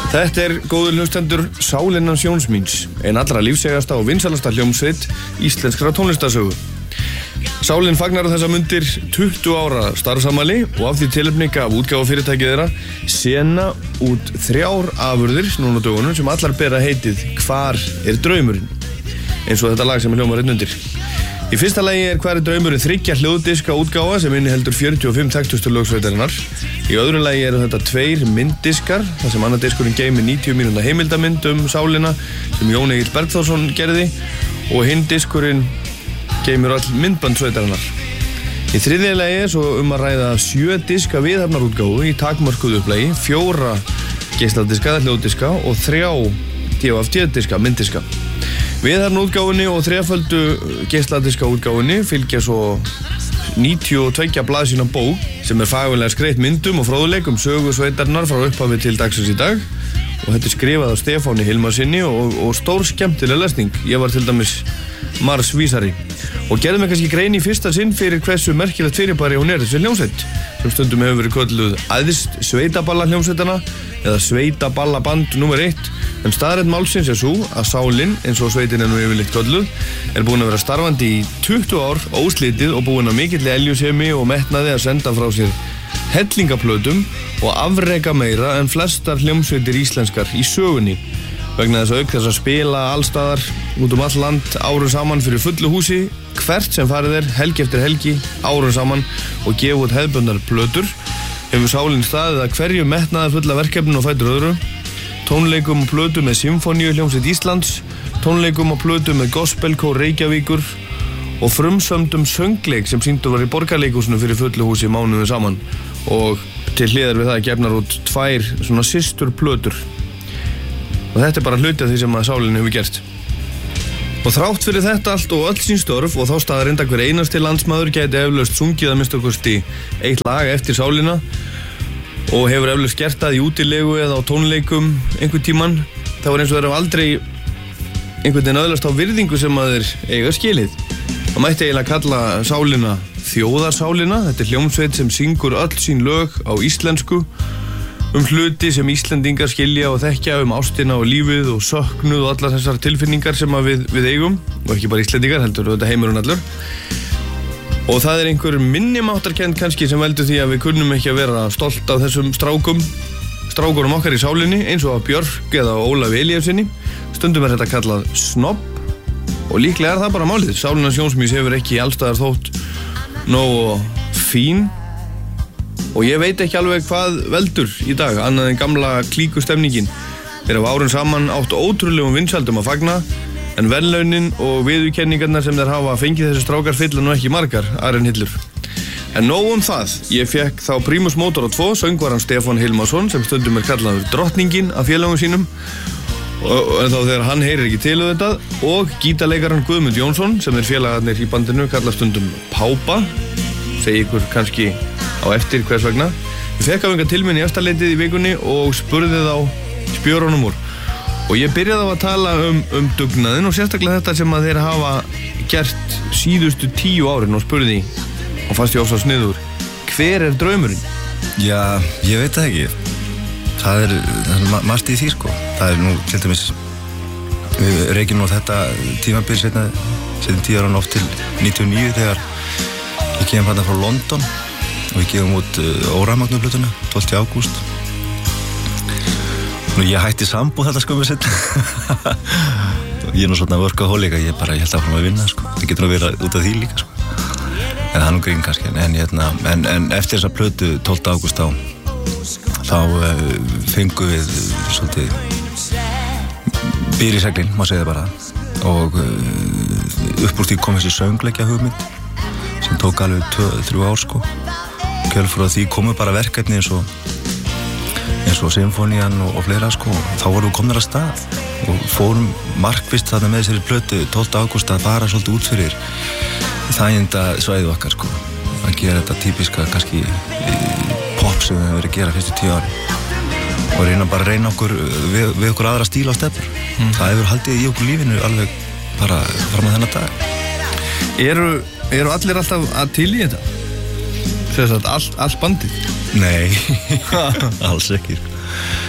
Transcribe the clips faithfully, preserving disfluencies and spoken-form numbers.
Þetta er góður hlustendur Sálin hans Jóns míns, ein allra lífsegasta og vinsalasta hljómsveit íslenskra tónlistarsögu. Sálin fagnar á þessa mundir tuttugu ára starfsamali og af því tilefni gaf útgáfufyrirtækið þeirra sena út þrjár afurðir núna á dögunum sem allar bera heitið Hvar er draumurinn? Eins og þetta lag sem er hljómar einn undir. Í fyrsta lagi er Hvar er draumurinn þriggja hljóðdiska útgáfa sem inniheldur fjörutíu og fimm þekktustu lög sveitarinnar. Í öðru lagi eru þetta tveir mynddiskar, þar sem annar diskurinn geymir níutíu mínútna heimildamynd um sálina sem Jón Egill Bergþórsson gerði og hinn diskurinn geymir all myndband sveitarinnar. Í þriðja lagi er svo um að ræða sjö diska viðhafnarútgáfu í takmörkuðu upplagi, fjóra geisladiska eða hljóðdiska og þrjá D V D diska, mynddiska. Viðhafnarútgáfunni og þreföldu geisladiska útgáfunni fylgja svo níutíu og tveggja blaðsíðna bók sem er fagurlega skreytt myndum og fróðuleikum sögu sveitarinnar frá upphafi til dagsins í dag og þetta er skrifað af Stefáni Hilmarsinni og, og stór skemmtileg lesning. Ég var til dæmis Mars vísari og gerði mig kannski grein í fyrsta sinn fyrir hversu merkilegt fyrirbæri hún er þessi hljómsveit sem stundum hefur verið kölluð æðst sveitaballa hljómsveitana eða sveitaballaband númer eitt en staðreynd málsins er svo að Sálin, eins og sveitin er nú yfirleitt kölluð, er búin að vera starfandi í tuttugu ár óslitið og búin að mikilli eljusemi og metnaði að senda frá sér hellingaplötum og afreka meira en flestar hljómsveitir íslenskar í sögunni vegna þess að auk þess að spila allstaðar út um all land árum saman fyrir fullu húsi hvert sem farið er helgi eftir helgi árum saman og gefa út hefðbundnar plötur hefur Sálin staðið að hverju metnaði fulla verkefnin og fætur öðru tónleikum og plötu með Symfóníu hljómsveit Íslands tónleikum og plötu með Gospelkór Reykjavíkur og frumsömdum söngleik sem sýndur var í Borgarleikhúsinu fyrir fullu húsi mánuðum saman og til hliðar við það gefnar út tvær svona systur plötur og þetta er bara hluti af því sem að Sálin hefur gert. Og þrátt fyrir þetta allt og öll sín störf og þá staðarind að hver einasti landsmaður gæti eflaust sungið að minnsta kosti eitt lag eftir Sálina og hefur eflaust gert það í útilegu eða á tónleikum einhvern tíman, þá er eins og þeir hafa aldrei einhvern veginn öðlast á virðingu sem að þeir eiga skilið. Það mætti eiginlega kalla Sálina þjóðarsálina, þetta er hljómsveit sem syngur öll sín lög á íslensku um hluti sem Íslendingar skilja og þekkja um ástina og lífið og söknuð og allar þessar tilfinningar sem að við, við eigum og ekki bara Íslendingar heldur, þetta heimurinn allur og það er einhver minnimáttarkennd kannski sem veldur því að við kunnum ekki að vera stolt af þessum strákum strákurum okkar í Sálinni eins og að Björk eða Ólafi Elíassinni stundum er þetta kallað snobb og líklega er það bara málið Sálin hans Jóns míns hefur ekki allstaðar þótt nógu fín og ég veit ekki alveg hvað veldur í dag annað en gamla klíkustemningin þeir hafa árum saman átt ótrúlegum vinsældum að fagna en verðlaunin og viðurkenningarnar sem þeir hafa fengið þessi strákar fylla nú ekki margar aðrar en hillur en nóg um það, ég fekk þá Primus Motor tvö söngvaran Stefán Hilmarsson sem stundum er kallaður drottningin af félagum sínum og, og þá þegar hann heyrir ekki til þetta og gítarleikaran Guðmund Jónsson sem er félagarnir í bandinu kalla stundum Pápa segi ykkur kannski á eftir hvers vegna. Ég fekk af einhver til minn í eftirleitið í vikunni og spurði þá spjörunum úr. Og ég byrjaði á að tala um, um dugnaðinn og sérstaklega þetta sem að þeir hafa gert síðustu tíu árin og spurði og fannst ég ofsa sniður. Hver er draumurinn? Já, ég veit það ekki. Það er, það er margt í því sko. Það er nú til dæmis, við reykjum nú þetta tímabil setna, setjum tíu ára oft til níutíu og níu þegar ég kem hérna frá London og við gefum út uh, óramagnuplötuna tólfta ágúst og ég hætti sambúð þetta skömmu setna ég er nú svona workaholic að ég bara, ég held áfram að vinna sko. Það getur nú verið út af því líka sko. en það er nú grín kannski en, hérna, en, en eftir þessa plötu tólfta ágúst þá þá uh, fengum við svolítið býr í seglin, má segja bara og uh, upp úr því kom þessi söngleikja hugmynd sem tók alveg tvö, þrjú ár sko kjölfur á því komu bara verkefni eins og eins og Symfónían og, og fleira sko þá vorum við komnir að stað og fórum markvisst þarna með þessari plötu tólfta ágúst að fara svolítið út fyrir þæginda svæðið okkar sko að gera þetta típiska kannski pop sem við hefum verið að gera fyrstu tíu ári og reyna bara að reyna okkur við, við okkur aðra stíla á stefnur mm. það hefur haldið í okkur lífinu alveg bara fram á þennan dag Eru, eru allir alltaf að til í þetta? Þess að all, all bandið? Nei, alls ekki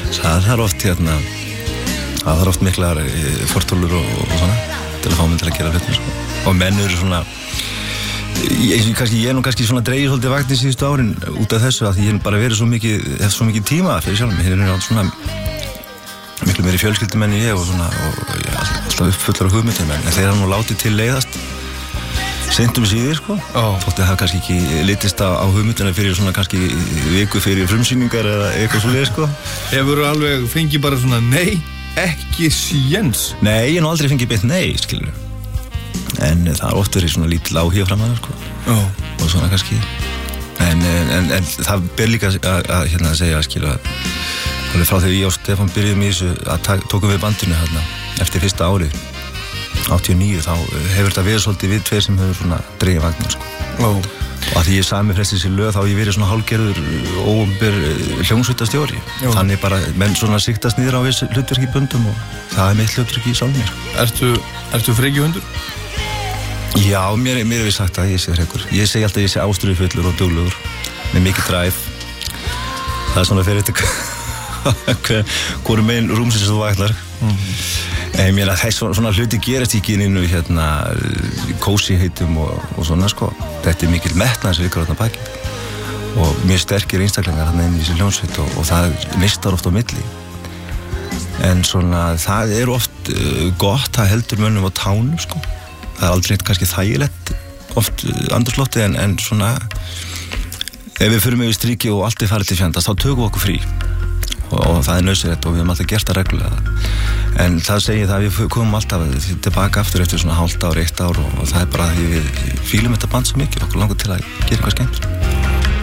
það er oft hérna það er oft miklar fortölur og, og svona til að fá mig til að gera hlutum sko. Og menn eru svona eins og kannski ég er nú kannski svona dreigir svolítið vagnin síðustu árin út af þessu að því ég er bara verið svo mikið hef svo mikið tíma fyrir sjálf mig hér er svona miklu meiri fjölskyldum en ég og svona og ég er alltaf uppfullar á hugmyndum en þeir hafa nú látið til leiðast seint um síðir sko oh. Þótti það kannski ekki litist á, á hugmyndina fyrir svona kannski viku fyrir frumsýningar eða eitthvað svoleið sko Hefur þú alveg fengið bara svona nei, ekki séns? Nei, ég hef nú aldrei fengið beint nei, skilur en það er oft verið svona lítil áhuga framan sko oh. Og svona kannski en, en, en, en það ber líka að, að hérna að segja skilur að alveg frá þegar ég og Stefán byrjuðum í þessu að tókum við bandinu hérna eftir fyrsta árið áttatíu og níu þá hefur þetta verið svolítið við tveir sem hefur svona dreigið vagnin sko oh. Og að því ég sami flest þessi lög þá hef ég verið svona hálfgerður óumber hljómsveitastjóri oh. Þannig bara menn svona siktast niður á þessu hlutverk í böndum og það er mitt hlutverk í sálmi sko. Ertu, ertu frekjuhundur? Já, mér, mér hef ég sagt að ég sé frekur Ég segi alltaf að ég sé ástríðufullur og duglegur með mikið dræf Það er svona fyrir þetta hvorum megin rúmsins þú vaknar mm-hmm. Ég meina þess svona hluti gerast ekki inn í hérna kósi heitum og, og svona sko þetta er mikill metnaður sem ykkur þarna baki og mjög sterkir einstaklingar þarna inn í þessi hljómsveit og, og það nistar oft á milli en svona það er oft uh, gott það heldur mönnum á tánum sko það er aldrei kannski þægilegt oft uh, andrúmsloftið en, en svona ef við förum yfir striki og allt er farið til fjandast þá tökum við okkur frí og, og það er nauðsynlegt og við höfum alltaf gert það reglulega en það segir það að við komum alltaf tilbaka aftur eftir svona hálft ár, eitt ár og, og það er bara því við fílum þetta band svo mikið okkur langar til að gera eitthvað skemmt